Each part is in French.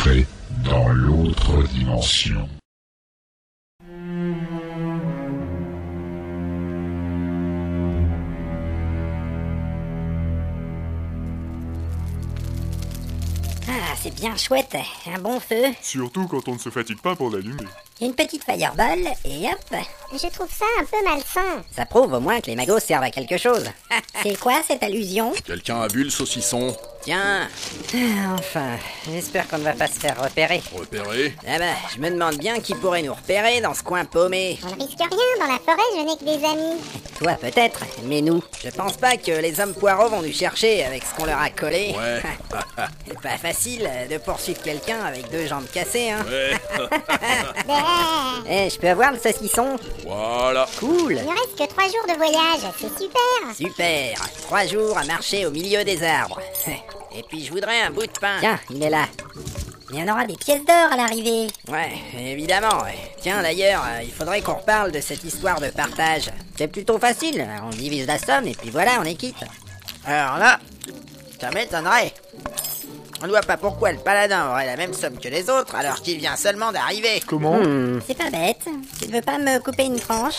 entrez dans l'autre dimension. Ah, c'est bien chouette, un bon feu, Surtout quand on ne se fatigue pas pour l'allumer. une petite fireball, et hop. Je trouve ça un peu malsain. Ça prouve au moins que les magos servent à quelque chose. C'est quoi cette allusion? Quelqu'un a vu le saucisson? Tiens. Enfin, j'espère qu'on ne va pas se faire repérer. Repéré? Ah bah, je me demande bien qui pourrait nous repérer dans ce coin paumé. On ne risque rien, dans la forêt je n'ai que des amis. Toi peut-être, mais nous. Je pense pas que les hommes poireaux vont nous chercher avec ce qu'on leur a collé. Ouais. C'est pas facile de poursuivre quelqu'un avec 2 jambes cassées, hein. Ouais. Eh, je peux avoir le saucisson? Voilà. Cool. Il ne reste que 3 jours de voyage, c'est super. Super. 3 jours à marcher au milieu des arbres. Et puis je voudrais un bout de pain. Tiens, il est là. Mais on aura des pièces d'or à l'arrivée. Ouais, évidemment, ouais. Tiens, d'ailleurs, il faudrait qu'on reparle de cette histoire de partage. C'est plutôt facile, on divise la somme et puis voilà, on est quitte. Alors là, ça m'étonnerait. On ne voit pas pourquoi le paladin aurait la même somme que les autres alors qu'il vient seulement d'arriver. Comment? C'est pas bête. Tu ne veux pas me couper une tranche?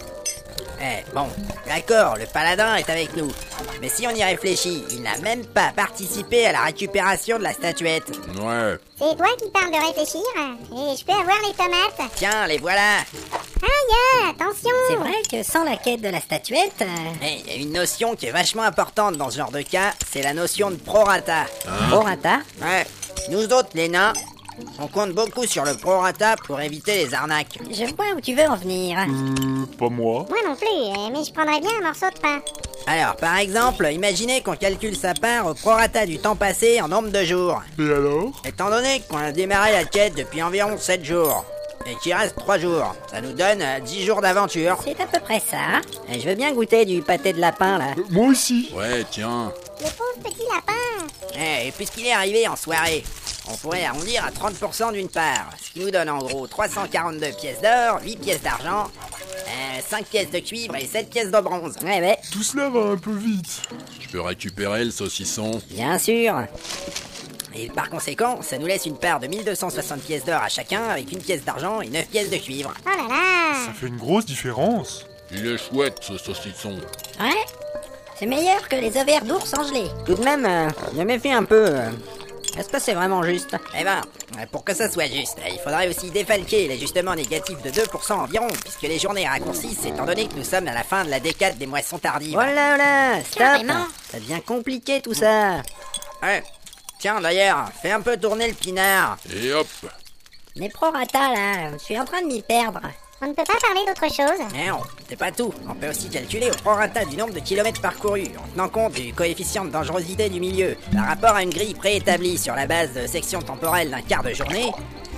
Bon, d'accord, le paladin est avec nous. Mais si on y réfléchit, il n'a même pas participé à la récupération de la statuette. Ouais. C'est toi qui parles de réfléchir. Et je peux avoir les tomates? Tiens, les voilà. Aïe, attention. C'est vrai que sans la quête de la statuette... Il y a une notion qui est vachement importante dans ce genre de cas, c'est la notion de prorata. Prorata? Ouais. Nous autres, les nains, on compte beaucoup sur le prorata pour éviter les arnaques. Je vois où tu veux en venir. Pas moi. Moi non plus, mais je prendrais bien un morceau de pain. Alors, par exemple, imaginez qu'on calcule sa part au prorata du temps passé en nombre de jours. Et alors? Étant donné qu'on a démarré la quête depuis environ 7 jours, et qu'il reste 3 jours, ça nous donne 10 jours d'aventure. C'est à peu près ça. Et je veux bien goûter du pâté de lapin, là. Moi aussi. Ouais, tiens. Le pauvre petit lapin. Et puisqu'il est arrivé en soirée, on pourrait arrondir à 30% d'une part, ce qui nous donne en gros 342 pièces d'or, 8 pièces d'argent, 5 pièces de cuivre et 7 pièces de bronze. Ouais, Tout cela va un peu vite. Je peux récupérer le saucisson? bien sûr. Et par conséquent, ça nous laisse une part de 1260 pièces d'or à chacun, avec une pièce d'argent et 9 pièces de cuivre. Oh là là. Ça fait une grosse différence. Il est chouette, ce saucisson. Ouais. C'est meilleur que les ovaires d'ours en gelée. Tout de même, je me méfie un peu. Est-ce que c'est vraiment juste? Eh ben, pour que ça soit juste, il faudrait aussi défalquer l'ajustement négatif de 2% environ, puisque les journées raccourcissent étant donné que nous sommes à la fin de la décade des moissons tardives. Oh là, stop! Carrément. Ça devient compliqué tout ça. Ouais. Tiens, d'ailleurs, fais un peu tourner le pinard. Et hop. Les prorata là, je suis en train de m'y perdre. On ne peut pas parler d'autre chose? Mais non, c'est pas tout. On peut aussi calculer au prorata du nombre de kilomètres parcourus, en tenant compte du coefficient de dangerosité du milieu, par rapport à une grille préétablie sur la base de section temporelle d'un quart de journée.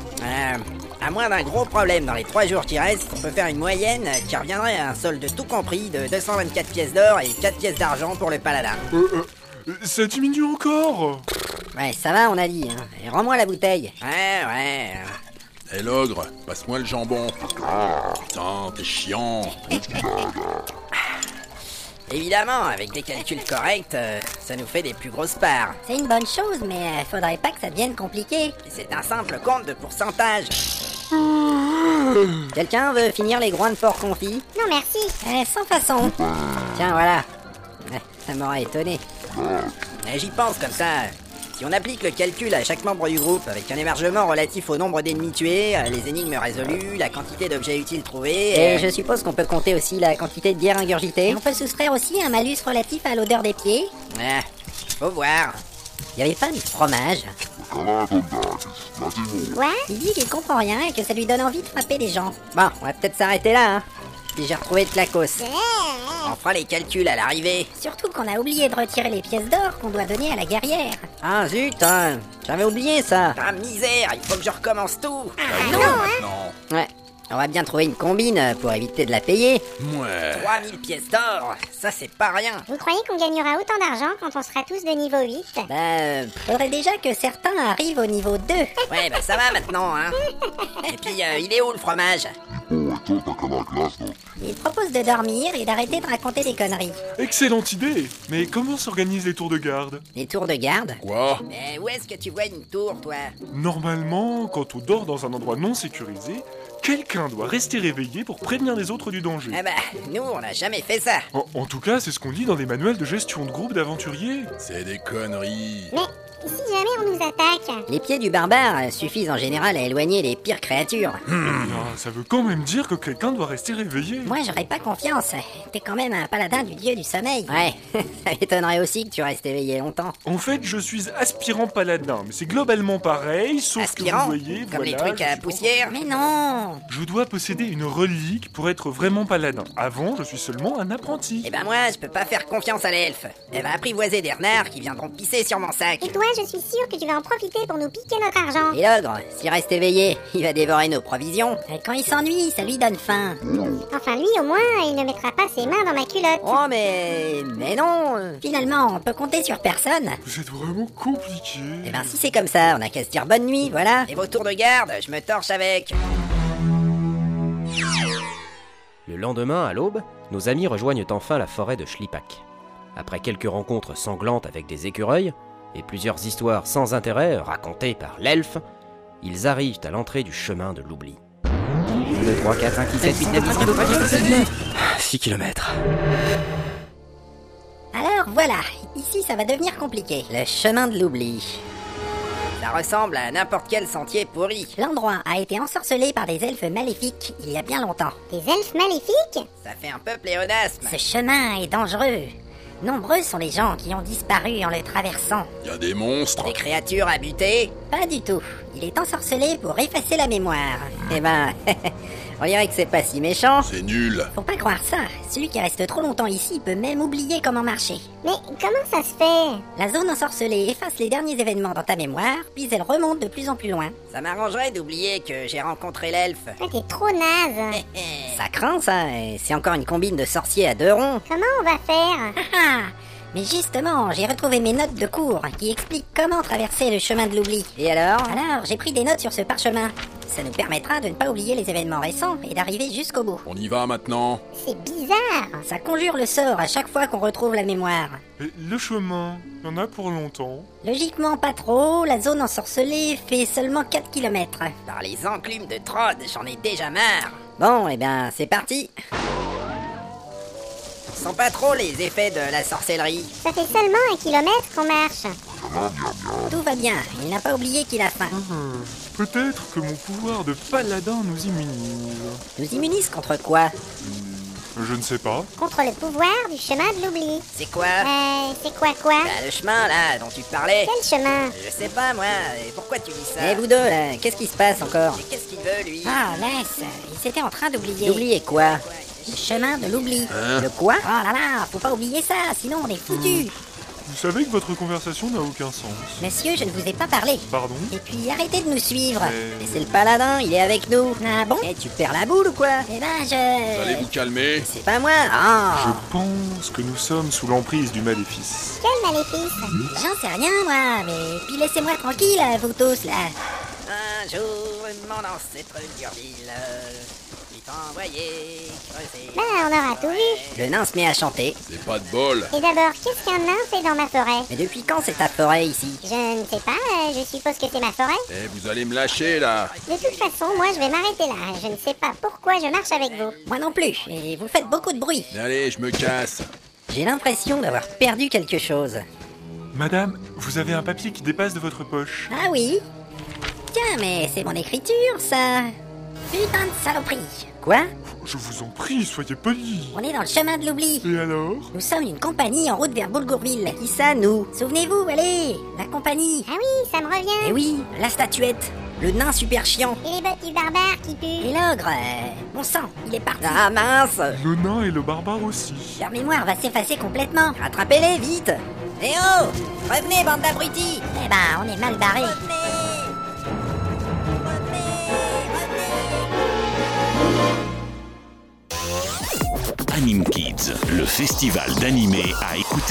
À moins d'un gros problème dans les 3 jours qui restent, on peut faire une moyenne qui reviendrait à un solde tout compris de 224 pièces d'or et 4 pièces d'argent pour le paladin. Ça diminue encore. Ouais, ça va, on a dit, hein. Et rends-moi la bouteille. Ouais. Et l'ogre, passe-moi le jambon. Putain, t'es chiant. Évidemment, avec des calculs corrects, ça nous fait des plus grosses parts. C'est une bonne chose, mais faudrait pas que ça devienne compliqué. Et c'est un simple compte de pourcentage. Quelqu'un veut finir les groins de porc confits? Non merci. Sans façon. Tiens, voilà. Ça m'aurait étonné. J'y pense comme ça. Si on applique le calcul à chaque membre du groupe avec un émargement relatif au nombre d'ennemis tués, les énigmes résolues, la quantité d'objets utiles trouvés... Et je suppose qu'on peut compter aussi la quantité de bière ingurgitée. Et on peut soustraire aussi un malus relatif à l'odeur des pieds. Faut voir. Il y avait pas du fromage? Quoi? Il dit qu'il comprend rien et que ça lui donne envie de frapper les gens. Bon, on va peut-être s'arrêter là, hein. Puis j'ai retrouvé le clacos. On fera les calculs à l'arrivée. Surtout qu'on a oublié de retirer les pièces d'or qu'on doit donner à la guerrière. Ah zut, hein. J'avais oublié ça. Ah misère, il faut que je recommence tout. Non, Non. Ouais, on va bien trouver une combine pour éviter de la payer. Ouais. 3000 pièces d'or, ça c'est pas rien. Vous croyez qu'on gagnera autant d'argent quand on sera tous de niveau 8? Faudrait déjà que certains arrivent au niveau 2. Ouais, ça va maintenant, hein. Et puis, il est où le fromage? Il propose de dormir et d'arrêter de raconter des conneries. Excellente idée. Mais comment s'organisent les tours de garde? Les tours de garde? Quoi? Mais où est-ce que tu vois une tour, toi? Normalement, quand on dort dans un endroit non sécurisé, quelqu'un doit rester réveillé pour prévenir les autres du danger. Ah bah, nous, on n'a jamais fait ça. En tout cas, c'est ce qu'on lit dans des manuels de gestion de groupe d'aventuriers. C'est des conneries. Mais si jamais on nous attaque? Les pieds du barbare suffisent en général à éloigner les pires créatures. Ah, ça veut quand même dire que quelqu'un doit rester réveillé. Moi, j'aurais pas confiance. T'es quand même un paladin du dieu du sommeil. Ouais, ça m'étonnerait aussi que tu restes éveillé longtemps. En fait, je suis aspirant paladin, mais c'est globalement pareil, sauf Aspirant, que vous voyez, comme les voilà, trucs à je suis poussière. Mais non! Je dois posséder une relique pour être vraiment paladin. Avant, je suis seulement un apprenti. Eh ben moi, je peux pas faire confiance à l'elfe. Elle va apprivoiser des renards qui viendront pisser sur mon sac. Et toi, je suis sûre que tu vas en profiter pour nous piquer notre argent. Et l'ogre, s'il reste éveillé, il va dévorer nos provisions. Quand il s'ennuie, ça lui donne faim. Enfin, lui, au moins, il ne mettra pas ses mains dans ma culotte. Oh mais non. Finalement, on peut compter sur personne. Vous êtes vraiment compliqué. Eh ben si c'est comme ça, on a qu'à se dire bonne nuit, voilà. Et vos tours de garde, je me torche avec. Le lendemain, à l'aube, nos amis rejoignent enfin la forêt de Schlippack. Après quelques rencontres sanglantes avec des écureuils, et plusieurs histoires sans intérêt racontées par l'elfe, ils arrivent à l'entrée du chemin de l'oubli. 1, 2, 3, 4, 5, 6, 7, 8, 9, 10, 11, 12, 13, 14, 6 kilomètres. Alors voilà, ici ça va devenir compliqué. Le chemin de l'oubli. Ça ressemble à n'importe quel sentier pourri. L'endroit a été ensorcelé par des elfes maléfiques il y a bien longtemps. Des elfes maléfiques? Ça fait un peu pléonasme. Ce chemin est dangereux. Nombreux sont les gens qui ont disparu en le traversant. Y a des monstres. Des créatures à buter? Pas du tout. Il est ensorcelé pour effacer la mémoire. Eh ben, on dirait que c'est pas si méchant. C'est nul. Faut pas croire ça. Celui qui reste trop longtemps ici peut même oublier comment marcher. Mais comment ça se fait? La zone ensorcelée efface les derniers événements dans ta mémoire, puis elle remonte de plus en plus loin. Ça m'arrangerait d'oublier que j'ai rencontré l'elfe. Toi, t'es trop naze. Ça craint ça, et c'est encore une combine de sorciers à 2 ronds. Comment on va faire? Mais justement, j'ai retrouvé mes notes de cours qui expliquent comment traverser le chemin de l'oubli. Et alors? Alors, j'ai pris des notes sur ce parchemin. Ça nous permettra de ne pas oublier les événements récents et d'arriver jusqu'au bout. On y va maintenant. C'est bizarre. Ça conjure le sort à chaque fois qu'on retrouve la mémoire. Et le chemin, y en a pour longtemps. Logiquement pas trop, la zone ensorcelée fait seulement 4 km. Par les enclumes de Trod, j'en ai déjà marre. Bon, eh ben, c'est parti. On sent pas trop les effets de la sorcellerie. Ça fait seulement 1 kilomètre qu'on marche. Tout va bien, il n'a pas oublié qu'il a faim. Peut-être que mon pouvoir de paladin nous immunise. Nous immunise contre quoi? Je ne sais pas. Contre le pouvoir du chemin de l'oubli. C'est quoi? C'est quoi? Bah, le chemin, là, dont tu parlais. Quel chemin? Je sais pas, moi. Et pourquoi tu dis ça? Eh, vous deux, là, qu'est-ce qui se passe encore? Et qu'est-ce qu'il veut, lui? Ah, laisse, il s'était en train d'oublier. D'oublier quoi? Le chemin de l'oubli. Le quoi? Oh là là, faut pas oublier ça, sinon on est foutus. Vous savez que votre conversation n'a aucun sens. Monsieur, je ne vous ai pas parlé. Pardon? Et puis arrêtez de nous suivre. Mais c'est le paladin, il est avec nous. Ah bon? Eh, tu perds la boule ou quoi? Eh ben, Vous allez vous calmer. C'est pas moi. Ah. Je pense que nous sommes sous l'emprise du maléfice. Quel maléfice? J'en sais rien, moi, mais puis laissez-moi tranquille, vous tous, là. Un jour, mon ancêtre Gurbil envoyé creuser. Ben, on aura tout vu. Le nain se met à chanter. C'est pas de bol. Et d'abord, qu'est-ce qu'un nain fait dans ma forêt? Mais depuis quand c'est ta forêt ici? Je ne sais pas, je suppose que c'est ma forêt. Eh, vous allez me lâcher, là. De toute façon, moi je vais m'arrêter là. Je ne sais pas pourquoi je marche avec vous. Moi non plus, et vous faites beaucoup de bruit. Allez, je me casse. J'ai l'impression d'avoir perdu quelque chose. Madame, vous avez un papier qui dépasse de votre poche. Ah oui? Tiens, mais c'est mon écriture, ça. Putain de saloperie. Quoi? Je vous en prie, soyez poli. On est dans le chemin de l'oubli. Et alors? Nous sommes une compagnie en route vers Boulgourville. Qui ça, nous? Souvenez-vous, allez, la compagnie. Ah oui, ça me revient. Eh oui, la statuette. Le nain super chiant. Et les bottes du barbare qui puent. Et l'ogre, bon sang, il est parti. Ah mince! Le nain et le barbare aussi. Leur mémoire va s'effacer complètement. Rattrapez-les, vite! Eh oh! Revenez, bande d'abrutis! Eh ben, on est mal barrés. Anime Kids, le festival d'animé à écouter